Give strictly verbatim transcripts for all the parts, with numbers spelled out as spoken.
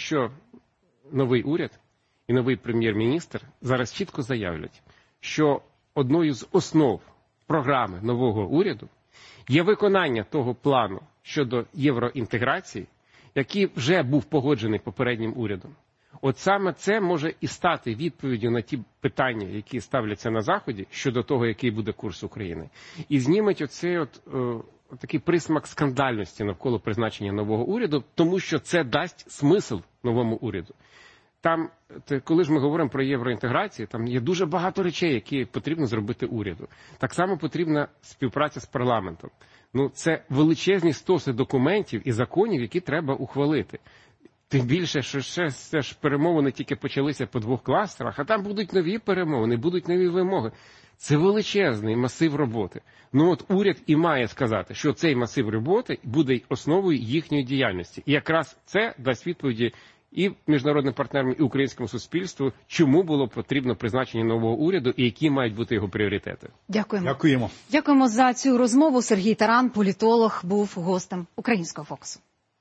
що новий уряд і новий прем'єр-міністр зараз чітко заявлять, що одною з основ програми нового уряду є виконання того плану щодо євроінтеграції, який вже був погоджений попереднім урядом. От саме це може і стати відповіддю на ті питання, які ставляться на Заході, щодо того, який буде курс України. І зніметь оцей от, о, такий присмак скандальності навколо призначення нового уряду, тому що це дасть смисл новому уряду. Там, коли ж ми говоримо про євроінтеграцію, там є дуже багато речей, які потрібно зробити уряду. Так само потрібна співпраця з парламентом. Ну, це величезні стоси документів і законів, які треба ухвалити. Тим більше, що ще це ж перемовини тільки почалися по двох кластерах, а там будуть нові перемовини, будуть нові вимоги. Це величезний масив роботи. Ну от уряд і має сказати, що цей масив роботи буде основою їхньої діяльності. І якраз це дасть відповіді і міжнародним партнерам, і українському суспільству, чому було потрібно призначення нового уряду і які мають бути його пріоритети. Дякуємо. Дякуємо. Дякуємо за цю розмову. Сергій Таран, політолог, був гостем Українського фокусу.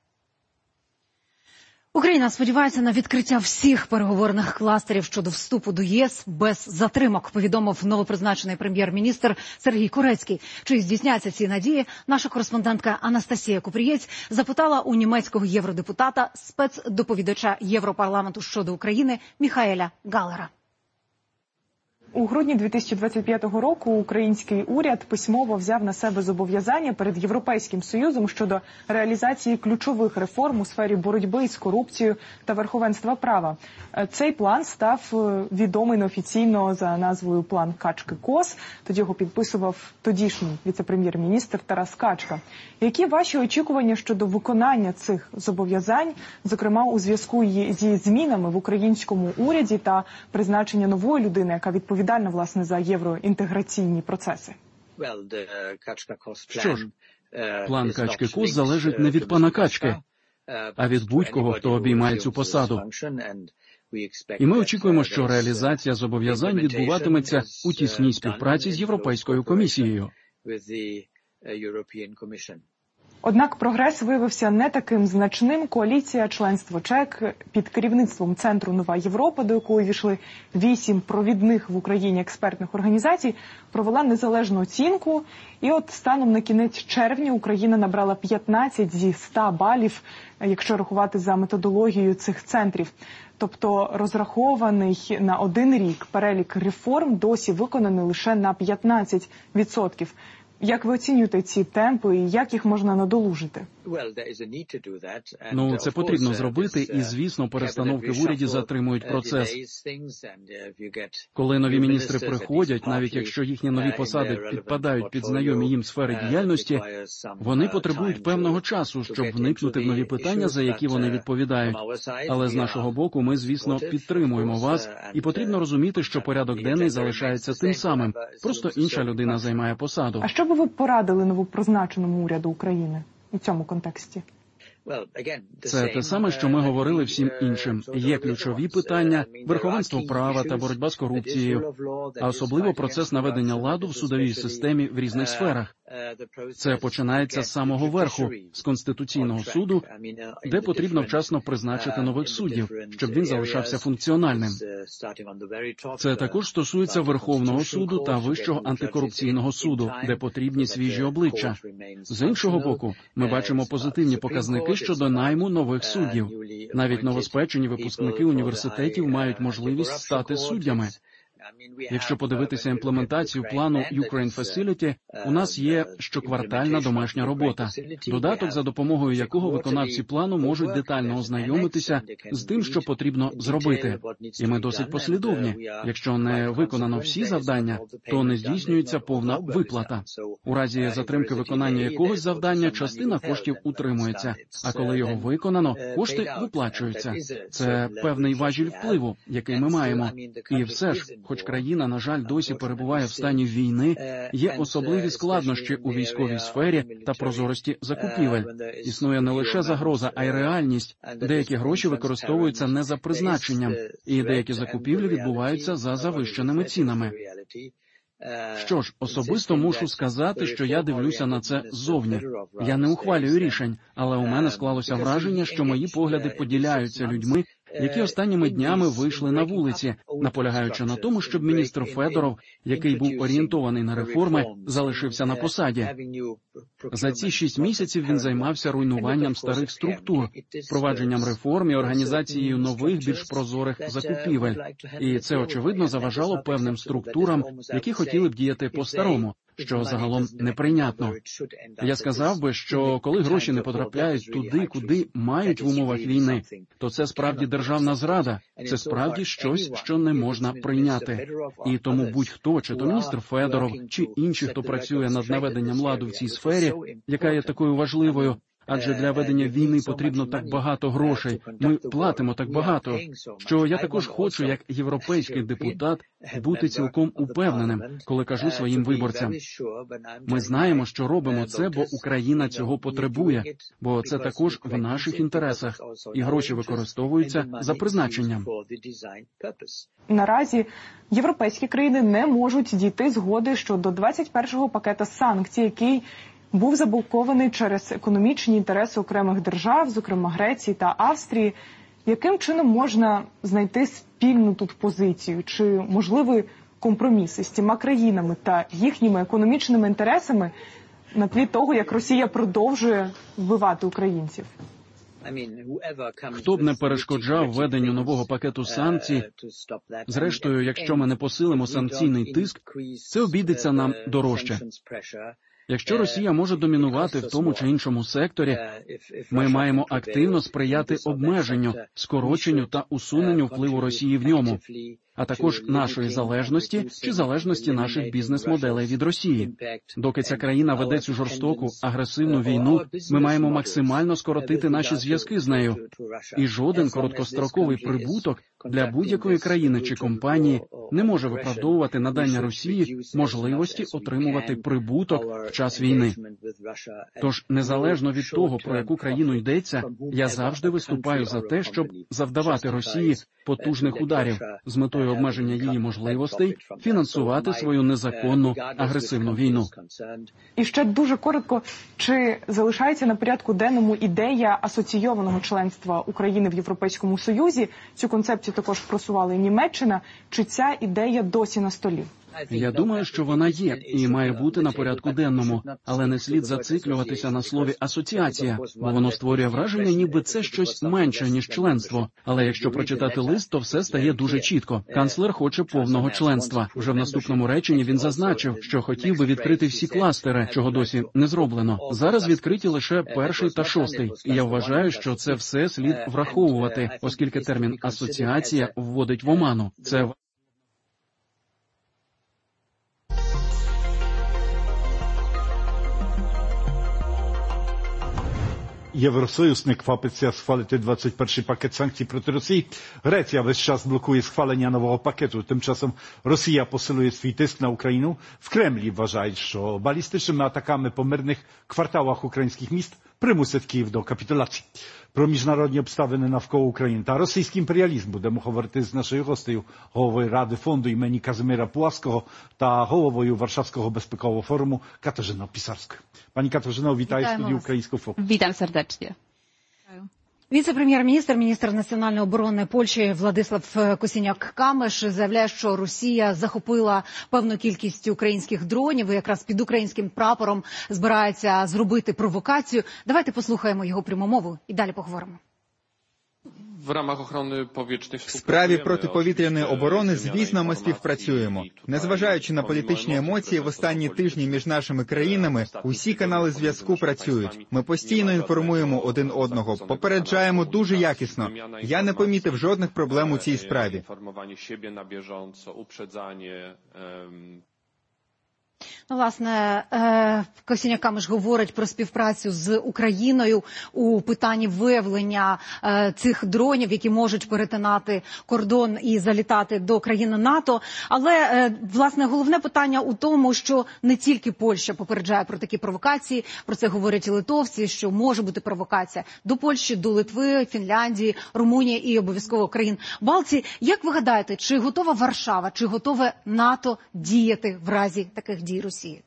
Україна сподівається на відкриття всіх переговорних кластерів щодо вступу до ЄС без затримок, повідомив новопризначений прем'єр-міністр Сергій Курецький. Чи здійсняться ці надії, наша кореспондентка Анастасія Купрієць запитала у німецького євродепутата, спецдоповідача Європарламенту щодо України Міхаеля Галлера. У грудні дві тисячі двадцять п'ятого року український уряд письмово взяв на себе зобов'язання перед Європейським Союзом щодо реалізації ключових реформ у сфері боротьби з корупцією та верховенства права. Цей план став відомий неофіційно за назвою «План Качки-Кос». Тоді його підписував тодішній віце-прем'єр-міністр Тарас Качка. Які ваші очікування щодо виконання цих зобов'язань, зокрема у зв'язку зі змінами в українському уряді та призначення нової людини, яка відповідає власне за євроінтеграційні процеси? Що ж, план Качки-Кос залежить не від пана Качки, а від будь-кого, хто обіймає цю посаду. І ми очікуємо, що реалізація зобов'язань відбуватиметься у тісній співпраці з Європейською комісією. Однак прогрес виявився не таким значним. Коаліція «Членство ЧЕК» під керівництвом Центру «Нова Європа», до якої війшли вісім провідних в Україні експертних організацій, провела незалежну оцінку. І от станом на кінець червня Україна набрала п'ятнадцять зі ста балів, якщо рахувати за методологією цих центрів. Тобто розрахований на один рік перелік реформ досі виконаний лише на п'ятнадцять відсотків. Як ви оцінюєте ці темпи і як їх можна надолужити? Ну, це потрібно зробити, і, звісно, перестановки в уряді затримують процес. Коли нові міністри приходять, навіть якщо їхні нові посади підпадають під знайомі їм сфери діяльності, вони потребують певного часу, щоб вникнути в нові питання, за які вони відповідають. Але з нашого боку ми, звісно, підтримуємо вас, і потрібно розуміти, що порядок денний залишається тим самим, просто інша людина займає посаду. А що би ви порадили новопризначеному уряду України у цьому контексті? Це те саме, що ми говорили всім іншим. Є ключові питання, верховенство права та боротьба з корупцією, а особливо процес наведення ладу в судовій системі в різних сферах. Це починається з самого верху, з Конституційного суду, де потрібно вчасно призначити нових суддів, щоб він залишався функціональним. Це також стосується Верховного суду та Вищого антикорупційного суду, де потрібні свіжі обличчя. З іншого боку, ми бачимо позитивні показники щодо найму нових суддів. Навіть новоспечені випускники університетів мають можливість стати суддями. Якщо подивитися імплементацію плану Ukraine Facility, у нас є щоквартальна домашня робота, додаток, за допомогою якого виконавці плану можуть детально ознайомитися з тим, що потрібно зробити. І ми досить послідовні. Якщо не виконано всі завдання, то не здійснюється повна виплата. У разі затримки виконання якогось завдання, частина коштів утримується, а коли його виконано, кошти виплачуються. Це певний важіль впливу, який ми маємо. І все ж, хоч країна, на жаль, досі перебуває в стані війни, є особливі складнощі у військовій сфері та прозорості закупівель. Існує не лише загроза, а й реальність. Деякі гроші використовуються не за призначенням, і деякі закупівлі відбуваються за завищеними цінами. Що ж, особисто мушу сказати, що я дивлюся на це ззовні. Я не ухвалюю рішень, але у мене склалося враження, що мої погляди поділяються людьми, які останніми днями вийшли на вулиці, наполягаючи на тому, щоб міністр Федоров, який був орієнтований на реформи, залишився на посаді. За ці шість місяців він займався руйнуванням старих структур, впровадженням реформ і організацією нових, більш прозорих закупівель. І це, очевидно, заважало певним структурам, які хотіли б діяти по-старому, що загалом неприйнятно. Я сказав би, що коли гроші не потрапляють туди, куди мають в умовах війни, то це справді державна зрада, це справді щось, що не можна прийняти. І тому будь-хто, чи то міністр Федоров, чи інші, хто працює над наведенням ладу в цій сфері, яка є такою важливою, адже для ведення війни потрібно так багато грошей, ми платимо так багато, що я також хочу, як європейський депутат, бути цілком упевненим, коли кажу своїм виборцям. Ми знаємо, що робимо це, бо Україна цього потребує, бо це також в наших інтересах, і гроші використовуються за призначенням. Наразі європейські країни не можуть дійти згоди щодо двадцять першого пакета санкцій, який був заблокований через економічні інтереси окремих держав, зокрема Греції та Австрії. Яким чином можна знайти спільну тут позицію? Чи можливі компроміси з цими країнами та їхніми економічними інтересами на тлі того, як Росія продовжує вбивати українців? Хто б не перешкоджав введенню нового пакету санкцій, зрештою, якщо ми не посилимо санкційний тиск, це обійдеться нам дорожче. Якщо Росія може домінувати в тому чи іншому секторі, ми маємо активно сприяти обмеженню, скороченню та усуненню впливу Росії в ньому, а також нашої залежності чи залежності наших бізнес-моделей від Росії. Доки ця країна веде цю жорстоку, агресивну війну, ми маємо максимально скоротити наші зв'язки з нею. І жоден короткостроковий прибуток для будь-якої країни чи компанії не може виправдовувати надання Росії можливості отримувати прибуток в час війни. Тож, незалежно від того, про яку країну йдеться, я завжди виступаю за те, щоб завдавати Росії потужних ударів з метою обмеження її можливостей фінансувати свою незаконну агресивну війну. І ще дуже коротко, чи залишається на порядку денному ідея асоційованого членства України в Європейському Союзі? Цю концепцію також просувала і Німеччина. Чи ця ідея досі на столі? Я думаю, що вона є і має бути на порядку денному, але не слід зациклюватися на слові «асоціація», бо воно створює враження, ніби це щось менше, ніж членство. Але якщо прочитати лист, то все стає дуже чітко. Канцлер хоче повного членства. Вже в наступному реченні він зазначив, що хотів би відкрити всі кластери, чого досі не зроблено. Зараз відкриті лише перший та шостий. І я вважаю, що це все слід враховувати, оскільки термін «асоціація» вводить в оману. Це Євросоюз не квапиться схвалити двадцять перший пакет санкцій проти Росії. Греція весь час блокує схвалення нового пакету. Тим часом Росія посилює свій тиск на Україну. В Кремлі вважають, що балістичними атаками по мирних кварталах українських міст примусять Київ до капітуляції. Про міжнародні обставини навколо України та російський імперіалізм будемо говорити з нашою гостею, головою Ради фонду імені Казимира Puławskiego та головою Warszawskiego Bezpiekowego Forumu Katarzyną Pisarською. Пані Катерино, вітаю в студії Українського фокусу. Witam serdecznie. Віце-прем'єр-міністр, міністр національної оборони Польщі Владислав Косіняк-Камеш заявляє, що Росія захопила певну кількість українських дронів і якраз під українським прапором збирається зробити провокацію. Давайте послухаємо його пряму мову і далі поговоримо. В справі протиповітряної оборони, звісно, ми співпрацюємо. Незважаючи на політичні емоції, в останні тижні між нашими країнами усі канали зв'язку працюють. Ми постійно інформуємо один одного, попереджаємо дуже якісно. Я не помітив жодних проблем у цій справі. Ну, власне, Косіняка ж говорить про співпрацю з Україною у питанні виявлення цих дронів, які можуть перетинати кордон і залітати до країни НАТО. Але, власне, головне питання у тому, що не тільки Польща попереджає про такі провокації, про це говорять і литовці, що може бути провокація до Польщі, до Литви, Фінляндії, Румунії і обов'язково країн Балтії. Як ви гадаєте, чи готова Варшава, чи готове НАТО діяти в разі таких дій Росії?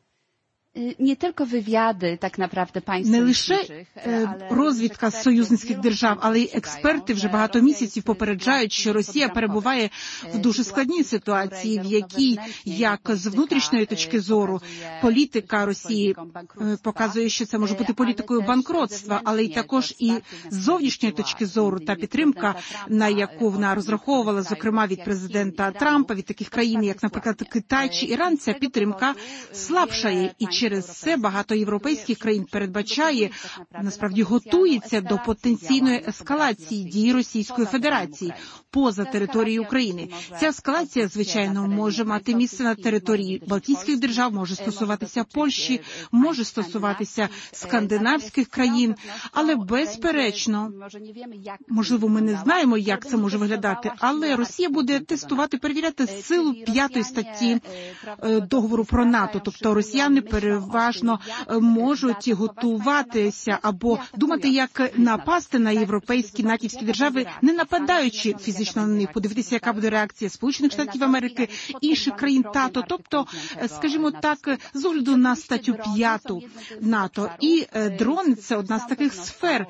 Nie tylko wywiady, tak naprawdę państw не лише розвідка союзницьких держав, але й експерти вже багато місяців попереджають, що Росія перебуває в дуже складній ситуації, в якій, як з внутрішньої точки зору, політика Росії показує, що це може бути політикою банкротства, але й також і з зовнішньої точки зору та підтримка, на яку вона розраховувала, зокрема від президента Трампа, від таких країн, як, наприклад, Китай чи Іран, ця підтримка слабшає. І через це багато європейських країн передбачає, насправді готується до потенційної ескалації дій Російської Федерації поза територією України. Ця ескалація, звичайно, може мати місце на території Балтійських держав, може стосуватися Польщі, може стосуватися скандинавських країн, але безперечно, можливо, ми не знаємо, як це може виглядати, але Росія буде тестувати, перевіряти силу п'ятої статті договору про НАТО, тобто росіяни переважно можуть готуватися або думати, як напасти на європейські натівські держави, не нападаючи фізично на них, подивитися, яка буде реакція Сполучених Штатів Америки, інших країн НАТО, тобто, скажімо так, з огляду на статтю п'яту НАТО. І дрон – це одна з таких сфер,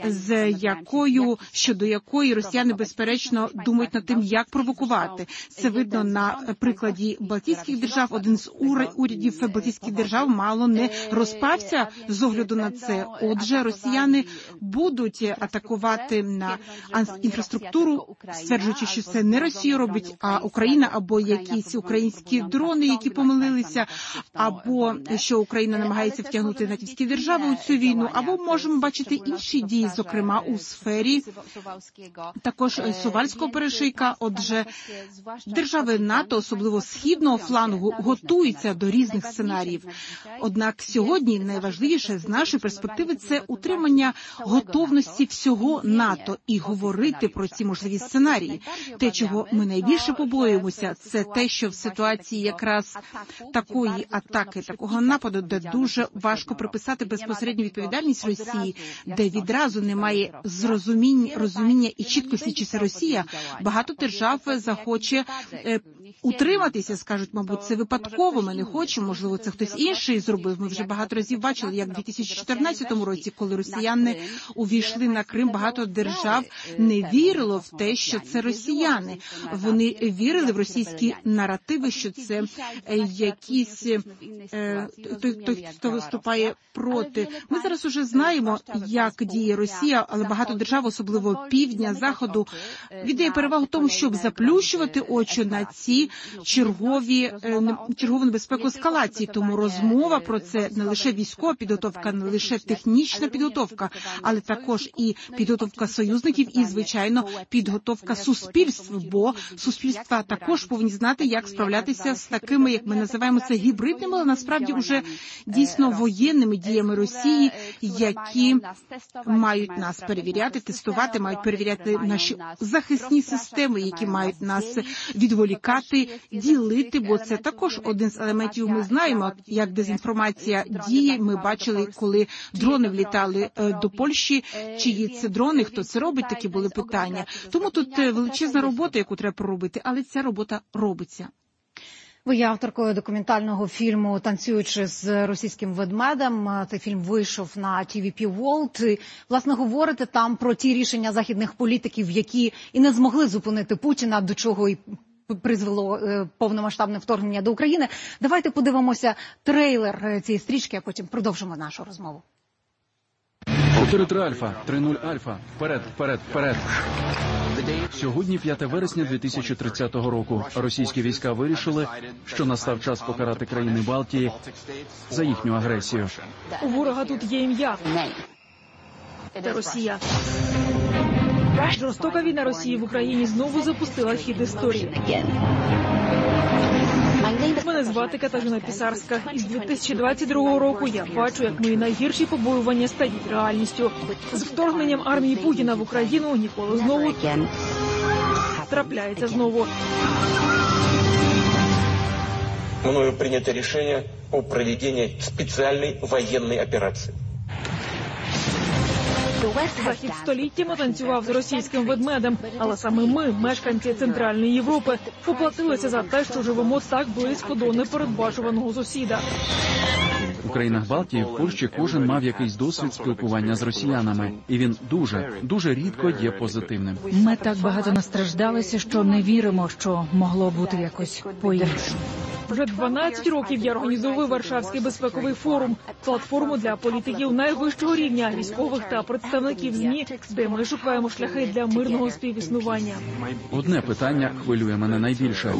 з якою, щодо якої росіяни, безперечно, думають над тим, як провокувати. Це видно на прикладі Балтійських держав. Один з урядів Балтійських держав мало не розпався з огляду на це. Отже, росіяни будуть атакувати на інфраструктуру, стверджуючи, що це не Росія робить, а Україна, або якісь українські дрони, які помилилися, або що Україна намагається втягнути натівські держави у цю війну, або можемо бачити інші дії, зокрема у сфері також Сувальського перешийка. Отже, держави НАТО, особливо східного флангу, готуються до різних сценаріїв. Однак сьогодні найважливіше з нашої перспективи – це утримання готовності всього НАТО і говорити про ці можливі сценарії. Те, чого ми найбільше побоюємося, це те, що в ситуації якраз такої атаки, такого нападу, де дуже важко приписати безпосередню відповідальність Росії, де відразу немає зрозуміння, розуміння і чіткості, чи це Росія, багато держав захоче е, утриматися, скажуть, мабуть, це випадково, ми не хочемо, можливо, це хтось інший зробив. Ми вже багато разів бачили, як в дві тисячі чотирнадцятому році, коли росіяни увійшли на Крим, багато держав не вірило в те, що це росіяни. Вони вірили в російські наративи, що це якісь е, той, той, хто виступає проти. Ми зараз уже знаємо, як діє Росія, але багато держав, особливо півдня, заходу, віддає перевагу тому, щоб заплющувати очі на ці чергові, чергову небезпеку ескалації. Тому розмова про це не лише військова підготовка, не лише технічна підготовка, але також і підготовка союзників і, звичайно, підготовка суспільств, бо суспільства також повинні знати, як справлятися з такими, як ми називаємо це, гібридними, але насправді вже дійсно воєнними діями Росії, які мають нас перевіряти, тестувати, мають перевіряти наші захисні системи, які мають нас відволікати, ділити, бо це також один з елементів. Ми знаємо, як дезінформація діє. Ми бачили, коли дрони влітали до Польщі, чиї це дрони, хто це робить, такі були питання. Тому тут величезна робота, яку треба проробити, але ця робота робиться. Ви є авторкою документального фільму «Танцюючи з російським ведмедем». Цей фільм вийшов на ті ві пі World. І, власне, говорите там про ті рішення західних політиків, які і не змогли зупинити Путіна, до чого і призвело повномасштабне вторгнення до України. Давайте подивимося трейлер цієї стрічки, а потім продовжимо нашу розмову. чотири три Альфа, три нуль Альфа. Вперед, вперед, вперед. Сьогодні п'яте вересня дві тисячі тридцятого року. Російські війська вирішили, що настав час покарати країни Балтії за їхню агресію. У ворога тут є ім'я. Це Росія. Жорстока війна Росії в Україні знову запустила хід історії. Мене звати Катерина Пісарська. Із дві тисячі двадцять другого року я бачу, як мої найгірші побоювання стають реальністю. З вторгненням армії Путіна в Україну ніколи знову трапляється знову. Мною прийнято рішення о проведенні спеціальної воєнної операції. Захід століттями танцював з російським ведмедем, але саме ми, мешканці Центральної Європи, поплатилися за те, що живемо так близько до непередбачуваного сусіда. У країнах Балтії, в Польщі кожен мав якийсь досвід спілкування з росіянами, і він дуже, дуже рідко є позитивним. Ми так багато настраждалися, що не віримо, що могло бути якось по-іншому. Вже дванадцять років я організовую Варшавський безпековий форум, платформу для політиків найвищого рівня, військових та представників ЗМІ, де ми шукаємо шляхи для мирного співіснування. Одне питання хвилює мене найбільше.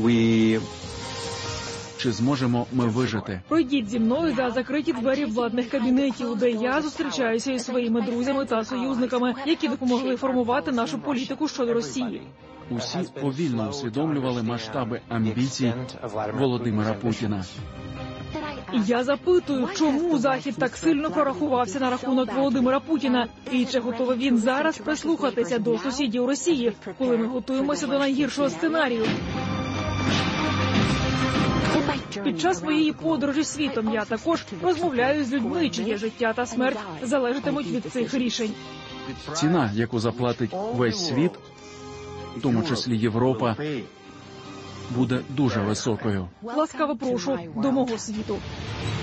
Чи зможемо ми вижити? Пройдіть зі мною за закриті двері владних кабінетів, де я зустрічаюся із своїми друзями та союзниками, які допомогли формувати нашу політику щодо Росії. Усі повільно усвідомлювали масштаби амбіцій Володимира Путіна. І я запитую, чому Захід так сильно прорахувався на рахунок Володимира Путіна, і чи готовий він зараз прислухатися до сусідів Росії, коли ми готуємося до найгіршого сценарію. Під час моєї подорожі світом я також розмовляю з людьми, чиє життя та смерть залежатимуть від цих рішень. Ціна, яку заплатить весь світ, в тому числі Європа, буде дуже високою. Ласкаво прошу до мого світу.